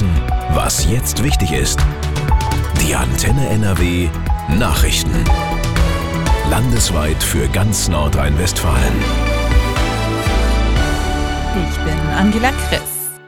wissen, was jetzt wichtig ist. Die Antenne NRW Nachrichten. Landesweit für ganz Nordrhein-Westfalen. Ich bin Angela Christ.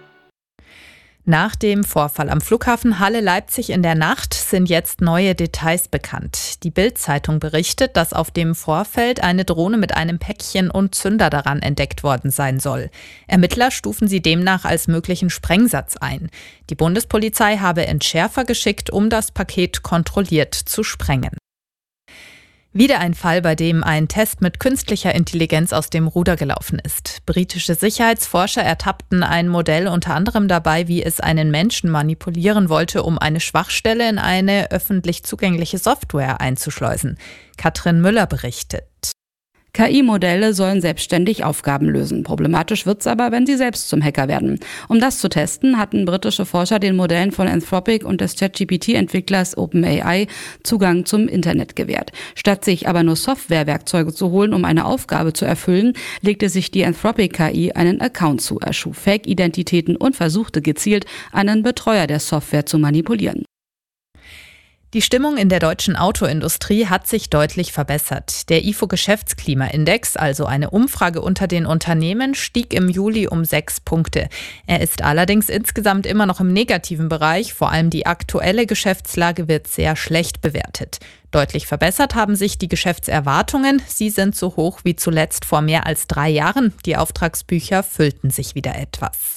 Nach dem Vorfall am Flughafen Halle-Leipzig in der Nacht sind jetzt neue Details bekannt. Die Bild-Zeitung berichtet, dass auf dem Vorfeld eine Drohne mit einem Päckchen und Zünder daran entdeckt worden sein soll. Ermittler stufen sie demnach als möglichen Sprengsatz ein. Die Bundespolizei habe Entschärfer geschickt, um das Paket kontrolliert zu sprengen. Wieder ein Fall, bei dem ein Test mit künstlicher Intelligenz aus dem Ruder gelaufen ist. Britische Sicherheitsforscher ertappten ein Modell unter anderem dabei, wie es einen Menschen manipulieren wollte, um eine Schwachstelle in eine öffentlich zugängliche Software einzuschleusen. Katrin Müller berichtet. KI-Modelle sollen selbstständig Aufgaben lösen. Problematisch wird's aber, wenn sie selbst zum Hacker werden. Um das zu testen, hatten britische Forscher den Modellen von Anthropic und des ChatGPT-Entwicklers OpenAI Zugang zum Internet gewährt. Statt sich aber nur Softwarewerkzeuge zu holen, um eine Aufgabe zu erfüllen, legte sich die Anthropic-KI einen Account zu, erschuf Fake-Identitäten und versuchte gezielt, einen Betreuer der Software zu manipulieren. Die Stimmung in der deutschen Autoindustrie hat sich deutlich verbessert. Der IFO-Geschäftsklimaindex, also eine Umfrage unter den Unternehmen, stieg im Juli um 6 Punkte. Er ist allerdings insgesamt immer noch im negativen Bereich. Vor allem die aktuelle Geschäftslage wird sehr schlecht bewertet. Deutlich verbessert haben sich die Geschäftserwartungen. Sie sind so hoch wie zuletzt vor mehr als 3 Jahren. Die Auftragsbücher füllten sich wieder etwas.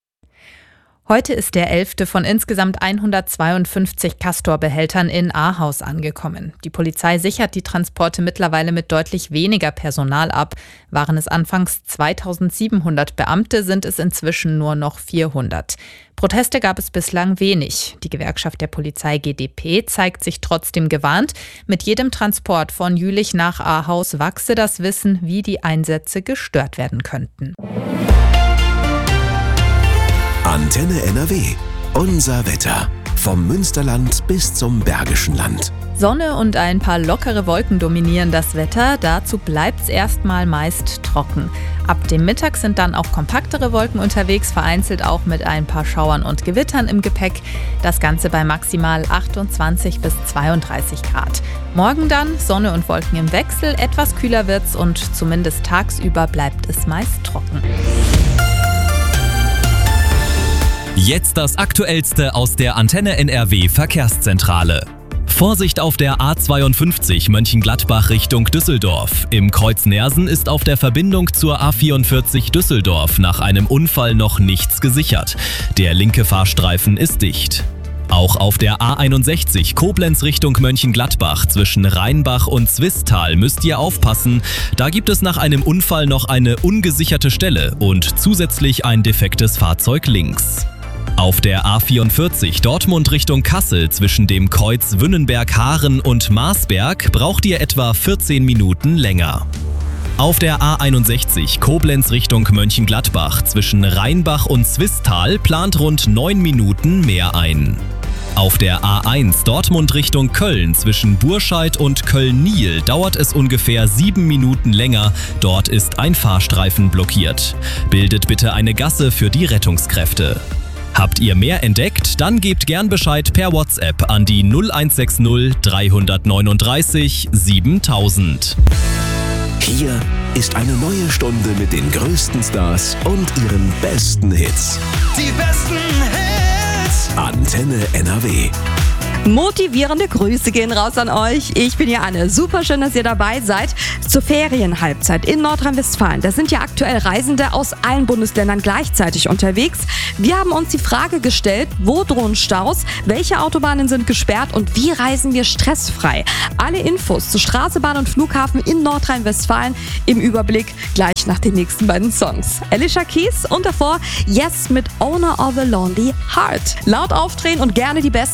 Heute ist der 11. von insgesamt 152 Castor-Behältern in Ahaus angekommen. Die Polizei sichert die Transporte mittlerweile mit deutlich weniger Personal ab. Waren es anfangs 2700 Beamte, sind es inzwischen nur noch 400. Proteste gab es bislang wenig. Die Gewerkschaft der Polizei GdP zeigt sich trotzdem gewarnt. Mit jedem Transport von Jülich nach Ahaus wachse das Wissen, wie die Einsätze gestört werden könnten. Antenne NRW. Unser Wetter. Vom Münsterland bis zum Bergischen Land. Sonne und ein paar lockere Wolken dominieren das Wetter. Dazu bleibt's erstmal meist trocken. Ab dem Mittag sind dann auch kompaktere Wolken unterwegs, vereinzelt auch mit ein paar Schauern und Gewittern im Gepäck. Das Ganze bei maximal 28 bis 32 Grad. Morgen dann Sonne und Wolken im Wechsel. Etwas kühler wird's und zumindest tagsüber bleibt es meist trocken. Jetzt das Aktuellste aus der Antenne NRW Verkehrszentrale. Vorsicht auf der A52 Mönchengladbach Richtung Düsseldorf. Im Kreuz Neersen ist auf der Verbindung zur A44 Düsseldorf nach einem Unfall noch nichts gesichert. Der linke Fahrstreifen ist dicht. Auch auf der A61 Koblenz Richtung Mönchengladbach zwischen Rheinbach und Zwistal müsst ihr aufpassen. Da gibt es nach einem Unfall noch eine ungesicherte Stelle und zusätzlich ein defektes Fahrzeug links. Auf der A44 Dortmund Richtung Kassel zwischen dem Kreuz Wünnenberg-Haaren und Marsberg braucht ihr etwa 14 Minuten länger. Auf der A61 Koblenz Richtung Mönchengladbach zwischen Rheinbach und Zwistal plant rund 9 Minuten mehr ein. Auf der A1 Dortmund Richtung Köln zwischen Burscheid und Köln-Niel dauert es ungefähr 7 Minuten länger. Dort ist ein Fahrstreifen blockiert. Bildet bitte eine Gasse für die Rettungskräfte. Habt ihr mehr entdeckt? Dann gebt gern Bescheid per WhatsApp an die 0160 339 7000. Hier ist eine neue Stunde mit den größten Stars und ihren besten Hits. Die besten Hits. Antenne NRW. Motivierende Grüße gehen raus an euch. Ich bin ja Anne. Super schön, dass ihr dabei seid zur Ferienhalbzeit in Nordrhein-Westfalen. Da sind ja aktuell Reisende aus allen Bundesländern gleichzeitig unterwegs. Wir haben uns die Frage gestellt, wo drohen Staus, welche Autobahnen sind gesperrt und wie reisen wir stressfrei? Alle Infos zu Straße, Bahn und Flughafen in Nordrhein-Westfalen im Überblick gleich nach den nächsten beiden Songs. Alicia Keys und davor Yes mit Owner of a Lonely Heart. Laut aufdrehen und gerne die besten